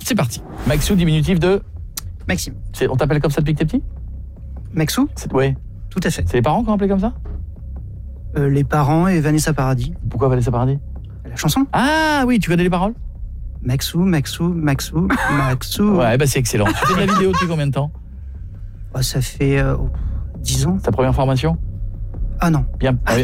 c'est parti. Maxou, diminutif de Maxime. On t'appelle comme ça depuis que t'es petit? Maxou? Oui. Tout à fait. C'est les parents qui ont appelé comme ça? Les parents et Vanessa Paradis. Pourquoi Vanessa Paradis? La chanson? Ah oui, tu connais les paroles? Maxou, Maxou, Maxou, Maxou. Ouais, bah c'est excellent. Tu fais de la vidéo depuis combien de temps? Oh, ça fait 10 ans. Ta première formation? Ah non. Bien. 22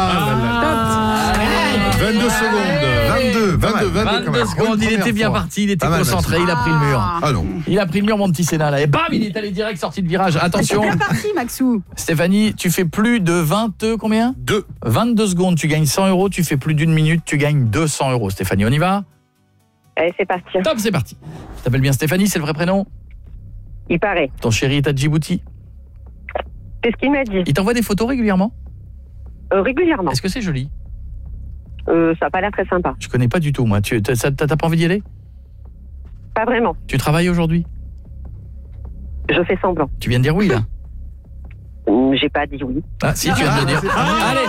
secondes. 22 secondes, il était bien parti, il était concentré, il a pris le mur. Ah non. Il a pris le mur, mon petit Sénat, là. Et bam, il est allé direct, sorti de virage. Attention. C'est bien parti, Maxou. Stéphanie, tu fais plus de 22 secondes, tu gagnes 100 €. Tu fais plus d'une minute, tu gagnes 200 €. Stéphanie, on y va? Allez, c'est parti. Top, c'est parti. Tu t'appelles bien Stéphanie, c'est le vrai prénom? Il paraît. Ton chéri est à Djibouti? C'est ce qu'il m'a dit. Il t'envoie des photos régulièrement? Régulièrement. Est-ce que c'est joli? Ça n'a pas l'air très sympa. Je connais pas du tout, moi. T'as pas envie d'y aller? Pas vraiment. Tu travailles aujourd'hui? Je fais semblant. Tu viens de dire oui, là? J'ai pas dit oui. Ah, si, tu viens de le dire. Allez!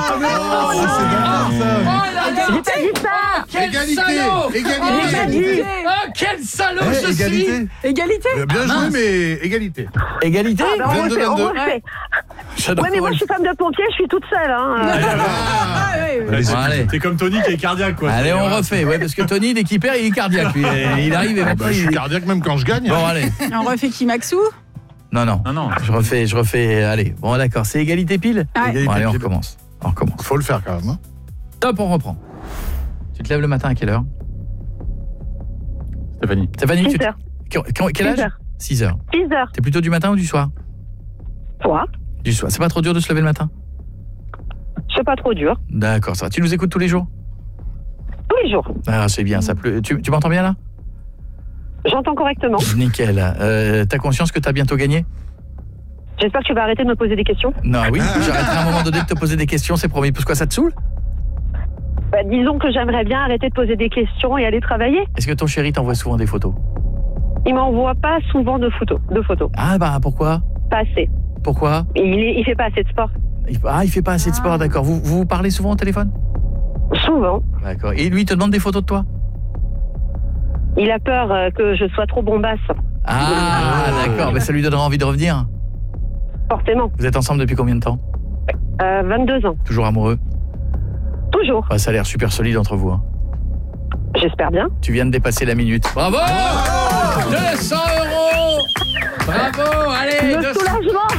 J'ai pas dit ça! Quel Égalité. salaud! Égalité. Oh, quel salaud je suis! Égalité. Bien joué, mais égalité. Égalité? Ah, bah, on 22, refait, on 22. refait. J'adore. Ouais, mais moi je suis femme de pompier, je suis toute seule. Hein. Bon, allez. T'es comme Tony qui est cardiaque, quoi. Allez, on refait. Ouais, parce que Tony, dès qu'il perd, il est cardiaque. Lui. Il arrive et maintenant, Je suis il... cardiaque même quand je gagne. Bon, allez. On refait qui, Maxou? Non. Non. Je refais. Allez, bon, d'accord. C'est égalité pile? Ouais. Bon, allez, on recommence. Faut le faire quand même. Hein. Top, on reprend. Tu te lèves le matin à quelle heure? Stéphanie. Stéphanie, 6 heures. Quel âge? 6 heures. 6 heures. 6 heures. T'es plutôt du matin ou du soir? Toi? Du soir. C'est pas trop dur de se lever le matin? C'est pas trop dur. D'accord, ça va. Tu nous écoutes tous les jours? Tous les jours. Ah, c'est bien, ça pleut. Tu m'entends bien là? J'entends correctement. Nickel. T'as conscience que t'as bientôt gagné? J'espère que tu vas arrêter de me poser des questions. Non, oui, j'arrêterai à un moment donné de te poser des questions, c'est promis. Pourquoi ça te saoule? Bah, disons que j'aimerais bien arrêter de poser des questions et aller travailler. Est-ce que ton chéri t'envoie souvent des photos? Il m'envoie pas souvent de photos. Ah bah pourquoi? Pas assez. Pourquoi? Il fait pas assez de sport. Il fait pas assez de sport, d'accord. Vous parlez souvent au téléphone? Souvent. D'accord. Et lui, il te demande des photos de toi? Il a peur que je sois trop bombasse. Ah, d'accord. Mais ça lui donnera envie de revenir. Forcément. Vous êtes ensemble depuis combien de temps? 22 ans. Toujours amoureux? Toujours. Bah, ça a l'air super solide entre vous. Hein. J'espère bien. Tu viens de dépasser la minute. Bravo! 200 €! Bravo! Allez, Le soulagement!